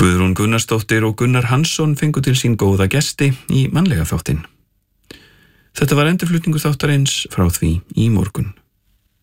Guðrún Gunnarsdóttir og Gunnar Hansson fengu til sín góða gesti í mannlega þáttinn. Þetta var endurflutningur þáttarins frá því í morgun.